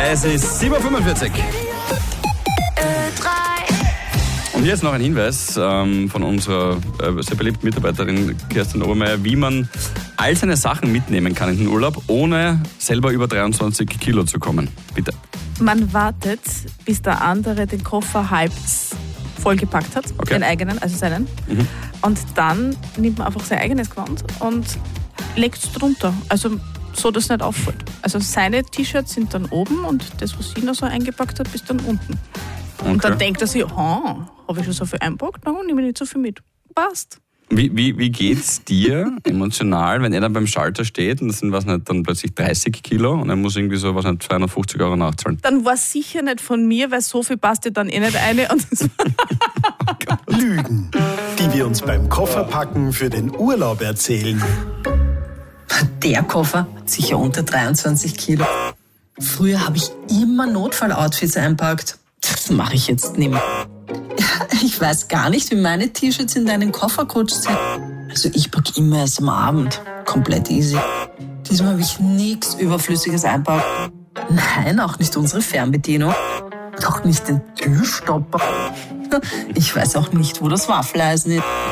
Es ist 7.45 Uhr. Und hier ist noch ein Hinweis von unserer sehr beliebten Mitarbeiterin Kerstin Obermeier, wie man all seine Sachen mitnehmen kann in den Urlaub, ohne selber über 23 Kilo zu kommen. Bitte. Man wartet, bis der andere den Koffer halb vollgepackt hat, Okay. den eigenen, also seinen. Und dann nimmt man einfach sein eigenes Gewand und legt es drunter. Also so, dass es nicht auffällt. Also seine T-Shirts sind dann oben und das, was sie noch so eingepackt hat, ist dann unten. Und dann denkt er sich, habe ich schon so viel eingepackt? Na, nehme ich nicht so viel mit. Passt. Wie geht's dir emotional, wenn er dann beim Schalter steht und das sind, was nicht, dann plötzlich 30 Kilo und er muss irgendwie so, was nicht, 250 Euro nachzahlen? Dann war es sicher nicht von mir, weil so viel passt ja dann eh nicht eine. Und Lügen, die wir uns beim Kofferpacken für den Urlaub erzählen. Der Koffer hat sicher unter 23 Kilo. Früher habe ich immer Notfalloutfits einpackt. Das mache ich jetzt nicht mehr. Ich weiß gar nicht, wie meine T-Shirts in deinen Koffer gerutscht sind. Also ich packe immer erst am Abend. Komplett easy. Diesmal habe ich nichts Überflüssiges einpackt. Nein, auch nicht unsere Fernbedienung. Auch nicht den Türstopper. Ich weiß auch nicht, wo das Waffeleisen ist.